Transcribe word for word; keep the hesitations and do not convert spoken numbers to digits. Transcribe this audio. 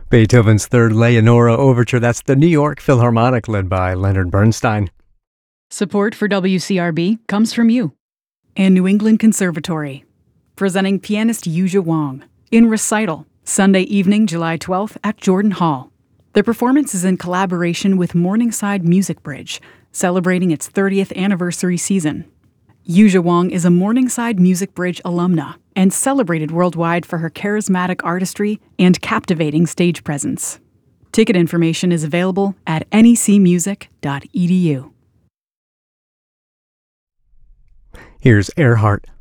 Beethoven's Third Leonora Overture. That's the New York Philharmonic led by Leonard Bernstein. Support for W C R B comes from you and New England Conservatory, presenting pianist Yuzha Wang in Recital, Sunday evening, July twelfth at Jordan Hall. Their performance is in collaboration with Morningside Music Bridge, celebrating its thirtieth anniversary season. Yuzha Wang is a Morningside Music Bridge alumna and celebrated worldwide for her charismatic artistry and captivating stage presence. Ticket information is available at N E C music dot e d u. Here's Earhart.